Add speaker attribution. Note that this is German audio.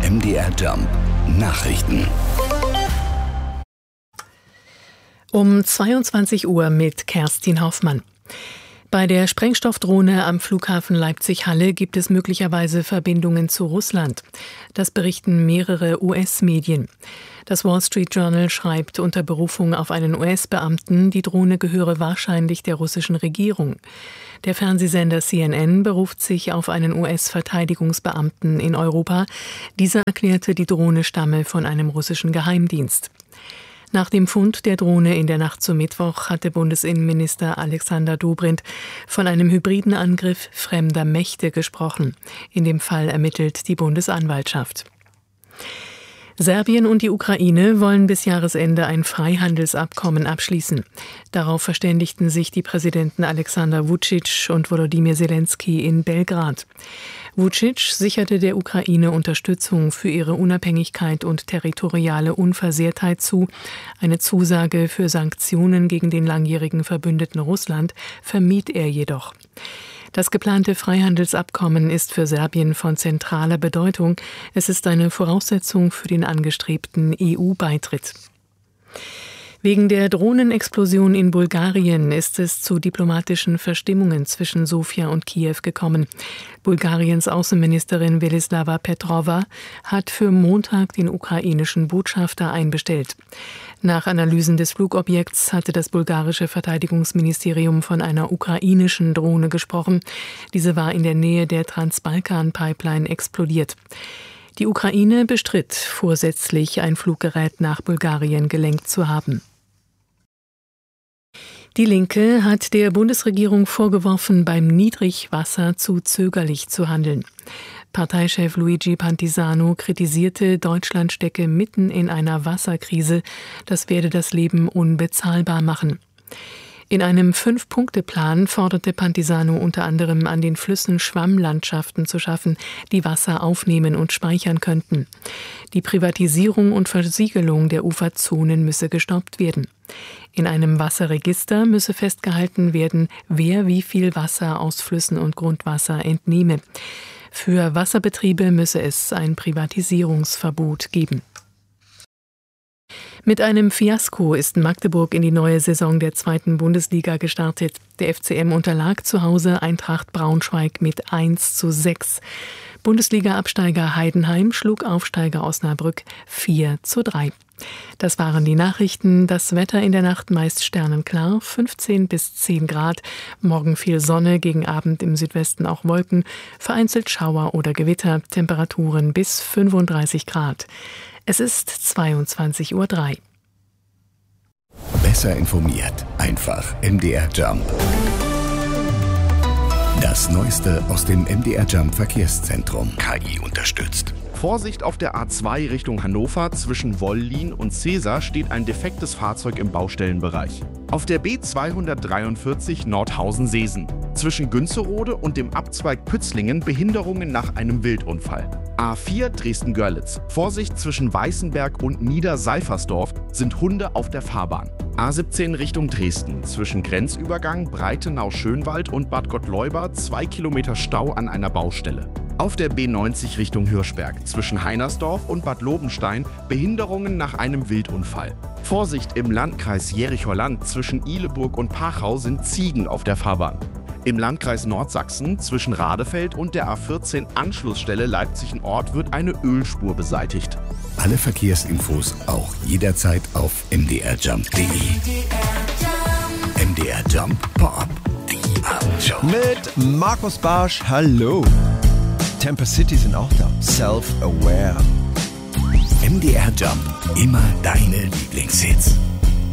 Speaker 1: MDR Jump Nachrichten.
Speaker 2: Um 22 Uhr mit Kerstin Hoffmann. Bei der Sprengstoffdrohne am Flughafen Leipzig-Halle gibt es möglicherweise Verbindungen zu Russland. Das berichten mehrere US-Medien. Das Wall Street Journal schreibt unter Berufung auf einen US-Beamten, die Drohne gehöre wahrscheinlich der russischen Regierung. Der Fernsehsender CNN beruft sich auf einen US-Verteidigungsbeamten in Europa. Dieser erklärte, die Drohne stamme von einem russischen Geheimdienst. Nach dem Fund der Drohne in der Nacht zum Mittwoch hatte Bundesinnenminister Alexander Dobrindt von einem hybriden Angriff fremder Mächte gesprochen. In dem Fall ermittelt die Bundesanwaltschaft. Serbien und die Ukraine wollen bis Jahresende ein Freihandelsabkommen abschließen. Darauf verständigten sich die Präsidenten Alexander Vučić und Volodymyr Zelensky in Belgrad. Vučić sicherte der Ukraine Unterstützung für ihre Unabhängigkeit und territoriale Unversehrtheit zu. Eine Zusage für Sanktionen gegen den langjährigen Verbündeten Russland vermied er jedoch. Das geplante Freihandelsabkommen ist für Serbien von zentraler Bedeutung. Es ist eine Voraussetzung für den angestrebten EU-Beitritt. Wegen der Drohnenexplosion in Bulgarien ist es zu diplomatischen Verstimmungen zwischen Sofia und Kiew gekommen. Bulgariens Außenministerin Velislava Petrova hat für Montag den ukrainischen Botschafter einbestellt. Nach Analysen des Flugobjekts hatte das bulgarische Verteidigungsministerium von einer ukrainischen Drohne gesprochen. Diese war in der Nähe der Transbalkan-Pipeline explodiert. Die Ukraine bestritt vorsätzlich, ein Fluggerät nach Bulgarien gelenkt zu haben. Die Linke hat der Bundesregierung vorgeworfen, beim Niedrigwasser zu zögerlich zu handeln. Parteichef Luigi Pantisano kritisierte, Deutschland stecke mitten in einer Wasserkrise. Das werde das Leben unbezahlbar machen. In einem 5-Punkte-Plan forderte Pantisano unter anderem, an den Flüssen Schwammlandschaften zu schaffen, die Wasser aufnehmen und speichern könnten. Die Privatisierung und Versiegelung der Uferzonen müsse gestoppt werden. In einem Wasserregister müsse festgehalten werden, wer wie viel Wasser aus Flüssen und Grundwasser entnehme. Für Wasserbetriebe müsse es ein Privatisierungsverbot geben. Mit einem Fiasko ist Magdeburg in die neue Saison der 2. Bundesliga gestartet. Der FCM unterlag zu Hause Eintracht Braunschweig mit 1:6. Bundesliga-Absteiger Heidenheim schlug Aufsteiger Osnabrück 4:3. Das waren die Nachrichten. Das Wetter in der Nacht meist sternenklar, 15 bis 10 Grad. Morgen viel Sonne, gegen Abend im Südwesten auch Wolken, vereinzelt Schauer oder Gewitter, Temperaturen bis 35 Grad. Es ist 22:03 Uhr.
Speaker 1: Besser informiert, einfach MDR Jump. Das Neueste aus dem MDR Jump Verkehrszentrum. KI unterstützt.
Speaker 3: Vorsicht auf der A2 Richtung Hannover, zwischen Wollin und Cesar steht ein defektes Fahrzeug im Baustellenbereich. Auf der B243 Nordhausen-Seesen, zwischen Günzerode und dem Abzweig Pützlingen Behinderungen nach einem Wildunfall. A4 Dresden-Görlitz, Vorsicht zwischen Weißenberg und Niederseifersdorf sind Hunde auf der Fahrbahn. A17 Richtung Dresden, zwischen Grenzübergang Breitenau-Schönwald und Bad Gottleuba 2 Kilometer Stau an einer Baustelle. Auf der B90 Richtung Hirschberg, zwischen Heinersdorf und Bad Lobenstein Behinderungen nach einem Wildunfall. Vorsicht im Landkreis Jerichoer Land, zwischen Ihleburg und Pachau sind Ziegen auf der Fahrbahn. Im Landkreis Nordsachsen, zwischen Radefeld und der A14 Anschlussstelle Leipzig-Ort wird eine Ölspur beseitigt.
Speaker 1: Alle Verkehrsinfos auch jederzeit auf mdrjump.de. MDR Jump Pop, die Abendshow.
Speaker 4: Mit Markus Barsch, hallo. Temper City sind auch da. Self-Aware.
Speaker 1: MDR Jump, immer deine Lieblingshits.